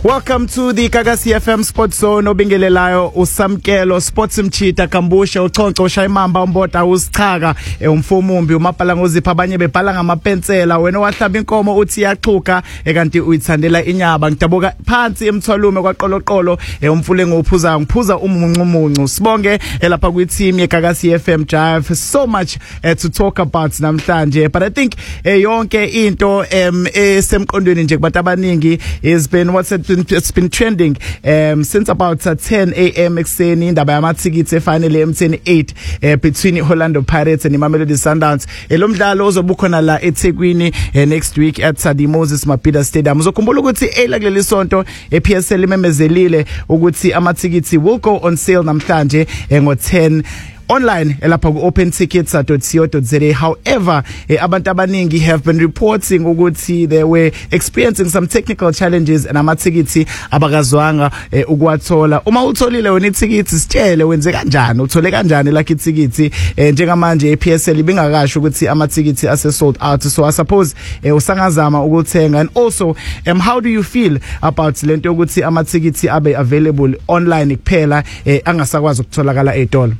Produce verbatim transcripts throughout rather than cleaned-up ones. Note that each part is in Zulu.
Welcome to the Gagasi F M Sports Zone. Obingelelayo usamkelo Sports Mchita Kambusha uConco Shayimamba umbota usichaga umfumumbi umapala ngozipha abanye bebhala ngamapensela wena wahlaba inkomo uthi yaxhuka ekanti uyithandela inyaba ngidabuka phansi emthwalume kwaqoloqolo umfule ngophuza ngiphuza umuncumuncu sibonge lapha kwi team ye Gagasi F M Drive so much uh, to talk about namhlanje, but I think uh, yonke into um esemqondweni nje kubantu abaningi has been what's it been, it's been trending um since about uh, ten a m ekseni indaba yamathikithe finally M ten eight uh, between Orlando Pirates and Mamelodi Sundowns. Lo mdlalo ozobukhona la eThekwini uh, next week at the Moses Mabhida Stadium. Uzokhumbula ukuthi elakuleli sonto eP S L imemezelile ukuthi amathikithe will go on sale namhlanje ngo ten online elapha ku open tickets dot co dot za. However, eh, abantu abaningi have been reporting ukuthi they were experiencing some technical challenges and amathikiti abakazwanga eh, ukwathola. Uma utholile wena ithikiti sitshele wenze kanjani, uthole kanjani like ithikiti eh, njengamanje eP S L ibingakasho ukuthi amathikiti ase sold out, so I suppose eh, usangazama ukuthenga. And also um, how do you feel about lento ukuthi amathikiti abe available online kuphela eh, angasakwazi ukutholakala etolo?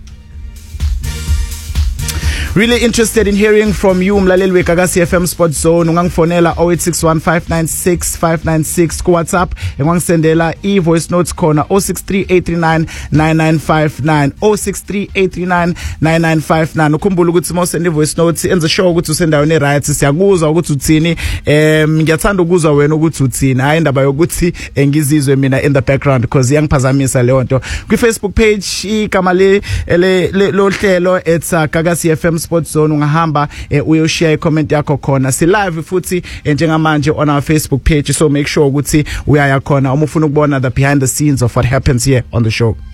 Really interested in hearing from you mlaleli we Gagasi F M Sports Zone. Ungangifonela oh eight six one five nine six five nine six ku WhatsApp, engangisendela i voice notes khona oh six three eight three nine nine nine five nine oh six three eight three nine nine nine five nine. Ukhumbula ukuthi mawusenda voice notes enze sure ukuthi usendaweni right, siyakuzwa ukuthi uthini. Em ngiyathanda ukuzwa wena ukuthi uthini, hayi indaba yokuthi ngizizwe mina in the background because yangiphazamisa leyo nto. Ku Facebook page igama le lo hlelo it's uh, Gagasi F M Sports Zone. Ungahamba eh, uyoshare comment yakho khona. Si live futhi eh, njengamanje on our Facebook page, so make sure ukuthi uyaya khona uma ufuna ukubona the behind the scenes of what happens here on the show.